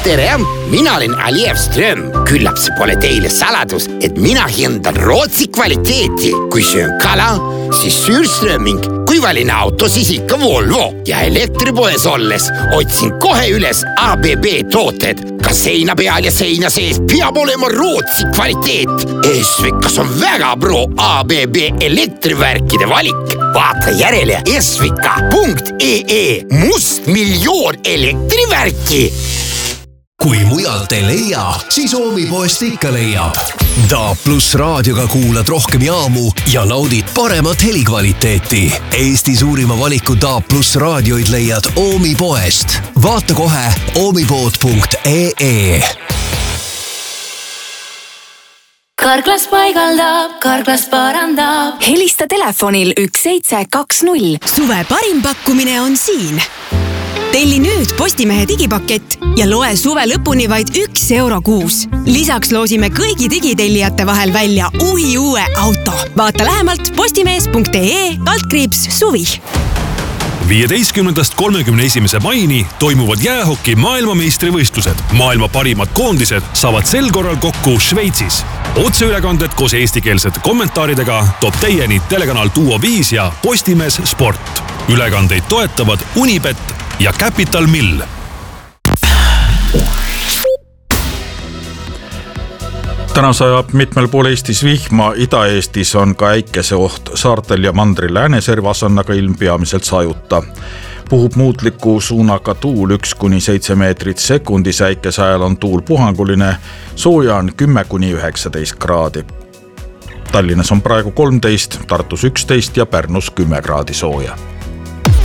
tere! Mina olen Alijev Ström. Küllap see pole teile saladus, et mina hindan Rootsi kvaliteeti. Kui söön kala, siis Sürströming. Kui valin auto, siis ikka Volvo. Ja elektripoes olles otsin kohe üles ABB tooted. Ka seina peal ja seina sees peab olema Rootsi kvaliteet. Esvikas on väga pro ABB elektrivärkide valik. Vaata järele esvika.ee. Must miljoon elektrivärki. Kui mujalt ei leia, siis Oomipoest ikka leiab. DAB+ raadioga kuulad rohkem jaamu ja naudid paremat helikvaliteeti. Eesti suurima valiku DAB+ raadioid leiad Oomipoest. Vaata kohe oomipood.ee. Karklas paigaldab, Karklas parandab. Helista telefonil 1720. Suve parim pakkumine on siin. Telli nüüd Postimehe digipakett ja loe suve lõpuni vaid €1 kuus. Lisaks loosime kõigi digitellijate vahel välja uue auto. Vaata lähemalt postimees.ee/suvi. 15.–31. maini toimuvad jäähoki maailmameistrivõistlused. Maailma parimad koondised saavad sel korral kokku Šveitsis. Otseülekanded koos eestikeelsete kommentaaridega toob teieni telekanal Duo 5 ja Postimees Sport. Ülekandeid toetavad Unibet ja Capital Mill. Täna sajab mitmel pool Eestis vihma, Ida-Eestis on ka äikese oht. Saartel ja mandri lääneservas on aga ilm peamiselt sajuta. Puhub muutliku suunaga tuul 1–7 meetrit sekundis, äikese ajal on tuul puhanguline, sooja on 10–19 kraadi. Tallinnas on praegu 13, Tartus 11 ja Pärnus 10 kraadi sooja.